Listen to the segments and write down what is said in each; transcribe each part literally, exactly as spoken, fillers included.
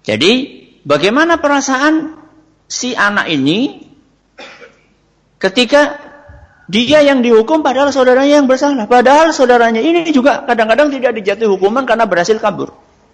Jadi bagaimana perasaan si anak ini ketika dia yang dihukum padahal saudaranya yang bersalah. Padahal saudaranya ini juga kadang-kadang tidak dijatuhi hukuman karena berhasil kabur.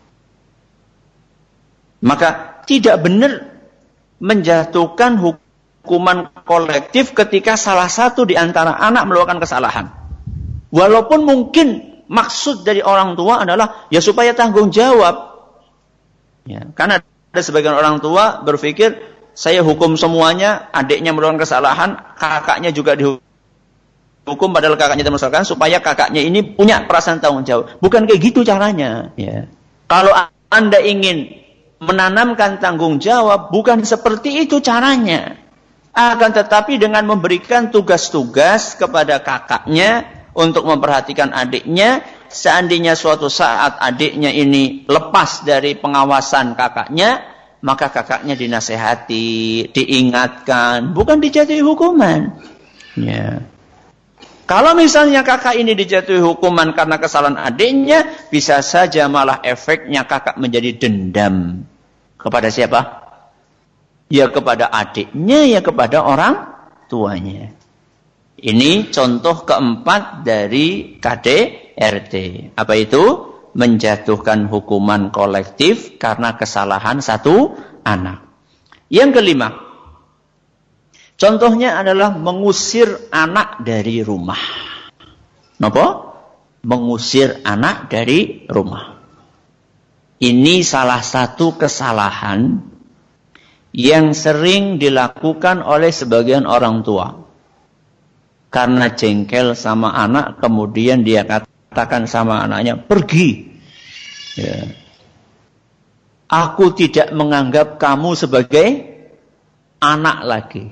Maka tidak benar menjatuhkan hukuman kolektif ketika salah satu di antara anak melakukan kesalahan. Walaupun mungkin maksud dari orang tua adalah ya supaya tanggung jawab. Ya, karena ada sebagian orang tua berpikir saya hukum semuanya, adiknya melakukan kesalahan, kakaknya juga dihukum padahal kakaknya tidak bersalah, supaya kakaknya ini punya perasaan tanggung jawab. Bukan kayak gitu caranya. Ya. Kalau Anda ingin menanamkan tanggung jawab, bukan seperti itu caranya. Akan tetapi dengan memberikan tugas-tugas kepada kakaknya untuk memperhatikan adiknya, seandainya suatu saat adiknya ini lepas dari pengawasan kakaknya, maka kakaknya dinasehati, diingatkan, bukan dijatuhi hukuman. Ya. Kalau misalnya kakak ini dijatuhi hukuman karena kesalahan adiknya, bisa saja malah efeknya kakak menjadi dendam. Kepada siapa? Ya kepada adiknya, ya kepada orang tuanya. Ini contoh keempat dari K D R T. Apa itu? Menjatuhkan hukuman kolektif karena kesalahan satu anak. Yang kelima, contohnya adalah mengusir anak dari rumah. Napa? Mengusir anak dari rumah. Ini salah satu kesalahan yang sering dilakukan oleh sebagian orang tua. Karena jengkel sama anak, kemudian dia katakan sama anaknya, pergi. Ya. Aku tidak menganggap kamu sebagai anak lagi.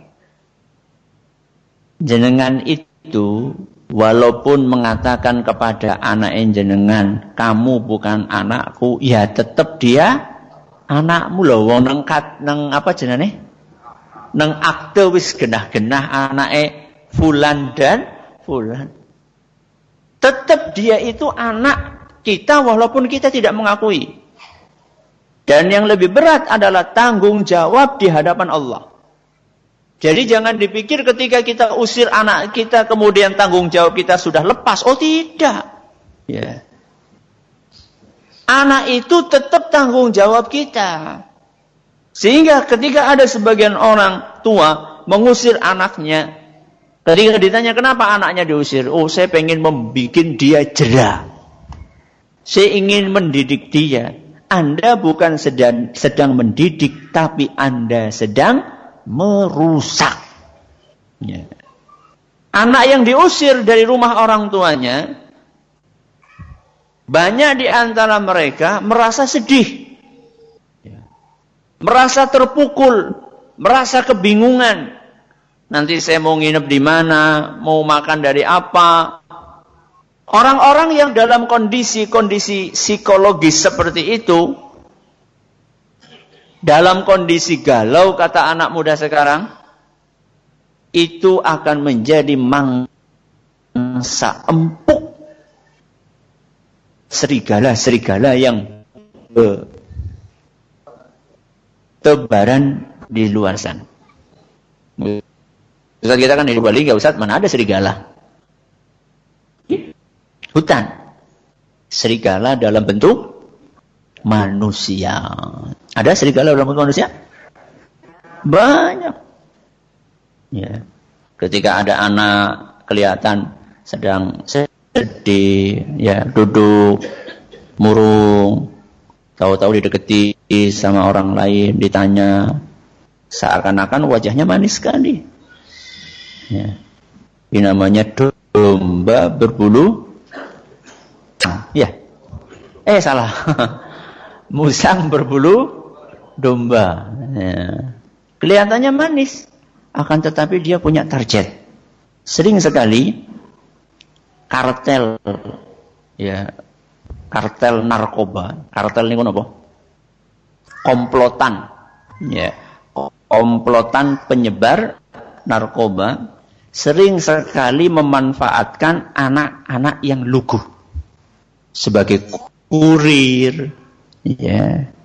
Jenengan itu, walaupun mengatakan kepada anak jenengan, kamu bukan anakku, ya tetap dia anakmu loh. Wong nang kat nang apa jenenge? Nang akte wis genah-genah anake Fulan dan Fulan. Tetap dia itu anak kita walaupun kita tidak mengakui. Dan yang lebih berat adalah tanggung jawab di hadapan Allah. Jadi jangan dipikir ketika kita usir anak kita kemudian tanggung jawab kita sudah lepas. Oh tidak. Ya. Anak itu tetap tanggung jawab kita. Sehingga ketika ada sebagian orang tua mengusir anaknya, ketika ditanya kenapa anaknya diusir, oh saya pengen membuat dia jera. Saya ingin mendidik dia. Anda bukan sedang, sedang mendidik, tapi Anda sedang merusak. Ya. Anak yang diusir dari rumah orang tuanya, banyak di antara mereka merasa sedih. Ya. Merasa terpukul, merasa kebingungan. Nanti saya mau nginep di mana, mau makan dari apa. Orang-orang yang dalam kondisi-kondisi psikologis seperti itu, dalam kondisi galau, kata anak muda sekarang, itu akan menjadi mangsa empuk serigala-serigala yang tebaran di luar sana. Ustaz kita kan di Bali, nggak Ustaz, mana ada serigala? Hutan. Serigala dalam bentuk manusia. Ada serigala dalam bentuk manusia? Banyak. Ya. Ketika ada anak kelihatan sedang sedih, ya duduk murung, tahu-tahu dideketi sama orang lain, ditanya, seakan-akan wajahnya manis sekali. Ya. Ini namanya domba berbulu. Ya. Eh salah. Musang berbulu domba. Ya. Kelihatannya manis, akan tetapi dia punya target. Sering sekali kartel, ya, kartel narkoba. Kartel ini apa? Komplotan, ya, komplotan penyebar narkoba sering sekali memanfaatkan anak-anak yang lugu sebagai kurir, ya,